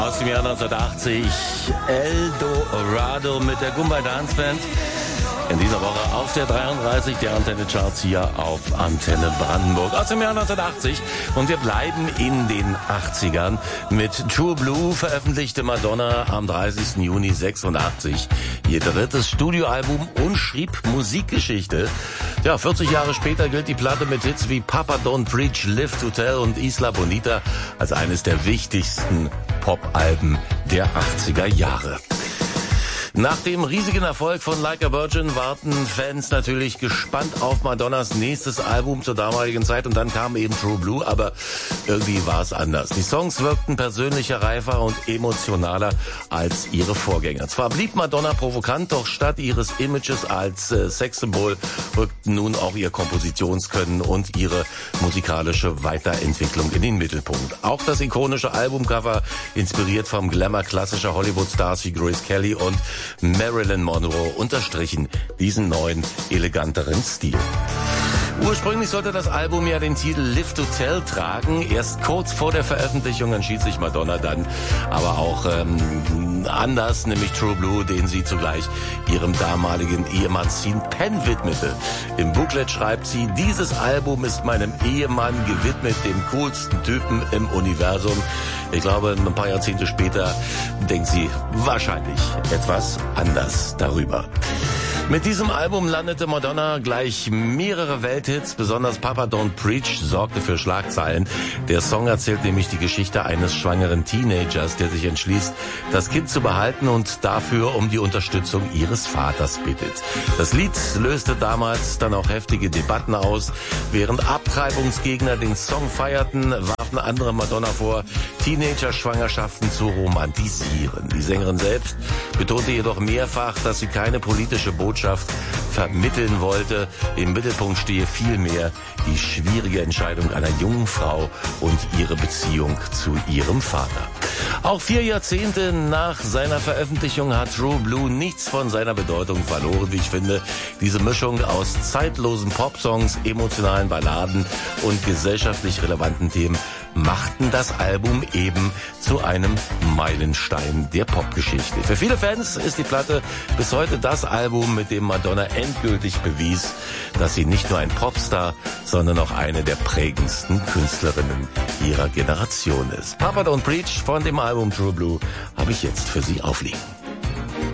Aus dem Jahr 1980 El Dorado mit der Goombay Dance Band. In dieser Woche auf der 33 der Antenne Charts hier auf Antenne Brandenburg aus dem Jahr 1980. Und wir bleiben in den 80ern. Mit True Blue veröffentlichte Madonna am 30. Juni 86 ihr drittes Studioalbum und schrieb Musikgeschichte. Ja, 40 Jahre später gilt die Platte mit Hits wie Papa Don't Preach, Live to Tell und Isla Bonita als eines der wichtigsten Pop-Alben der 80er Jahre. Nach dem riesigen Erfolg von Like a Virgin warten Fans natürlich gespannt auf Madonnas nächstes Album zur damaligen Zeit und dann kam eben True Blue, aber irgendwie war es anders. Die Songs wirkten persönlicher, reifer und emotionaler als ihre Vorgänger. Zwar blieb Madonna provokant, doch statt ihres Images als Sexsymbol rückten nun auch ihr Kompositionskönnen und ihre musikalische Weiterentwicklung in den Mittelpunkt. Auch das ikonische Albumcover, inspiriert vom Glamour klassischer Hollywood-Stars wie Grace Kelly und Marilyn Monroe, unterstrichen diesen neuen, eleganteren Stil. Ursprünglich sollte das Album ja den Titel Live to Tell tragen. Erst kurz vor der Veröffentlichung entschied sich Madonna dann aber auch anders, nämlich True Blue, den sie zugleich ihrem damaligen Ehemann Sean Penn widmete. Im Booklet schreibt sie: Dieses Album ist meinem Ehemann gewidmet, dem coolsten Typen im Universum. Ich glaube, ein paar Jahrzehnte später denkt sie wahrscheinlich etwas anders darüber. Mit diesem Album landete Madonna gleich mehrere Welthits, besonders Papa Don't Preach sorgte für Schlagzeilen. Der Song erzählt nämlich die Geschichte eines schwangeren Teenagers, der sich entschließt, das Kind zu behalten und dafür um die Unterstützung ihres Vaters bittet. Das Lied löste damals dann auch heftige Debatten aus. Während Abtreibungsgegner den Song feierten, warfen andere Madonna vor, Teenager-Schwangerschaften zu romantisieren. Die Sängerin selbst betonte jedoch mehrfach, dass sie keine politische Botschaft vermitteln wollte. Im Mittelpunkt stehe vielmehr die schwierige Entscheidung einer jungen Frau und ihre Beziehung zu ihrem Vater. Auch 4 Jahrzehnte nach seiner Veröffentlichung hat True Blue nichts von seiner Bedeutung verloren, wie ich finde. Diese Mischung aus zeitlosen Popsongs, emotionalen Balladen und gesellschaftlich relevanten Themen machten das Album eben zu einem Meilenstein der Popgeschichte. Für viele Fans ist die Platte bis heute das Album, mit dem Madonna endgültig bewies, dass sie nicht nur ein Popstar, sondern auch eine der prägendsten Künstlerinnen ihrer Generation ist. Papa Don't Preach von dem Album True Blue habe ich jetzt für Sie aufliegen.